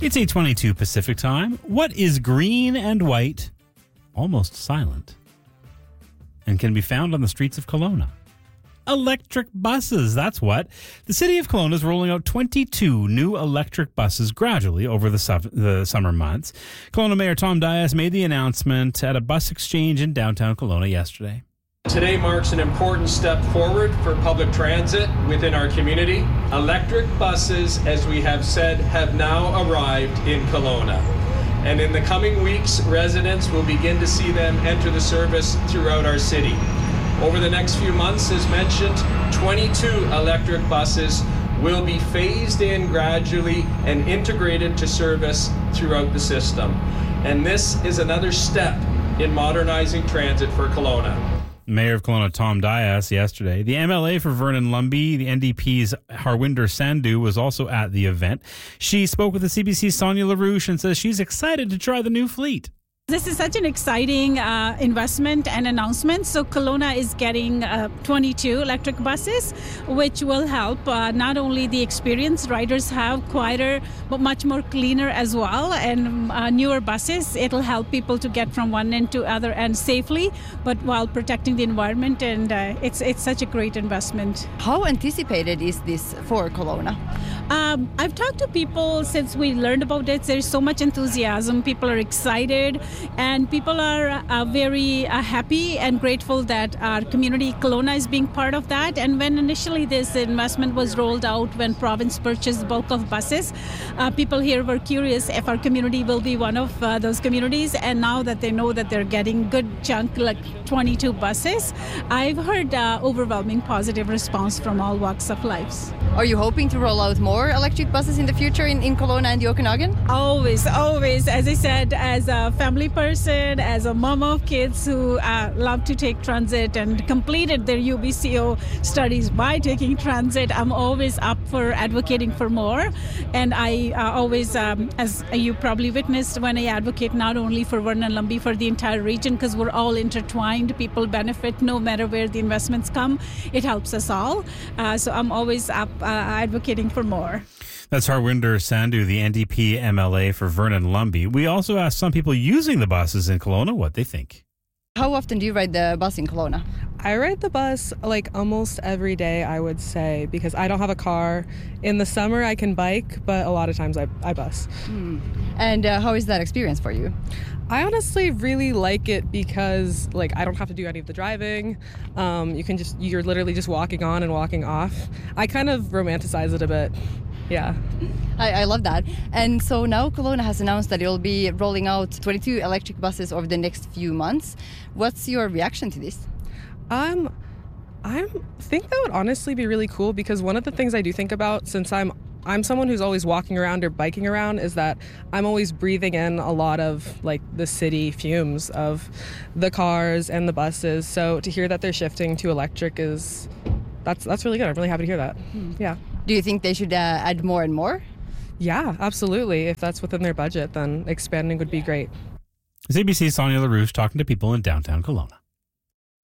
It's 8:22 Pacific Time. What is green and white, almost silent, and can be found on the streets of Kelowna? Electric buses, that's what. The city of Kelowna is rolling out 22 new electric buses gradually over the summer months. Kelowna Mayor Tom Dias made the announcement at a bus exchange in downtown Kelowna yesterday. Today marks an important step forward for public transit within our community. Electric buses, as we have said, have now arrived in Kelowna. And in the coming weeks, residents will begin to see them enter the service throughout our city. Over the next few months, as mentioned, 22 electric buses will be phased in gradually and integrated to service throughout the system. And this is another step in modernizing transit for Kelowna. Mayor of Kelowna Tom Dias yesterday. The MLA for Vernon-Lumby, the NDP's Harwinder Sandhu, was also at the event. She spoke with the CBC's Sonia LaRouche and says she's excited to try the new fleet. This is such an exciting investment and announcement. So Kelowna is getting 22 electric buses, which will help not only the experienced riders have quieter, but much more cleaner as well, and newer buses. It'll help people to get from one end to other end safely, but while protecting the environment. And it's such a great investment. How anticipated is this for Kelowna? I've talked to people since we learned about it. There's so much enthusiasm. People are excited. And people are very happy and grateful that our community, Kelowna, is being part of that. And when initially this investment was rolled out, when province purchased bulk of buses, people here were curious if our community will be one of those communities. And now that they know that they're getting good chunk, like 22 buses, I've heard overwhelming positive response from all walks of life. Are you hoping to roll out more electric buses in the future in Kelowna and the Okanagan? Always. As I said, as a family person, as a mom of kids who love to take transit and completed their UBCO studies by taking transit, I'm always up for advocating for more. And I always, as you probably witnessed, when I advocate not only for Vernon-Lumby, for the entire region, because we're all intertwined, people benefit no matter where the investments come. It helps us all. So I'm always up advocating for more. That's Harwinder Sandhu, the NDP MLA for Vernon-Lumby. We also asked some people using the buses in Kelowna what they think. How often do you ride the bus in Kelowna? I ride the bus like almost every day, I would say, because I don't have a car. In the summer, I can bike, but a lot of times I bus. And how is that experience for you? I honestly really like it because I don't have to do any of the driving. You're literally just walking on and walking off. I kind of romanticize it a bit. Yeah. I love that. And so now Kelowna has announced that it will be rolling out 22 electric buses over the next few months. What's your reaction to this? I think that would honestly be really cool, because one of the things I do think about, since I'm someone who's always walking around or biking around, is that I'm always breathing in a lot of the city fumes of the cars and the buses. So to hear that they're shifting to electric that's really good. I'm really happy to hear that. Yeah. Do you think they should add more and more? Yeah, absolutely. If that's within their budget, then expanding would be great. CBC's Sonia LaRouche talking to people in downtown Kelowna.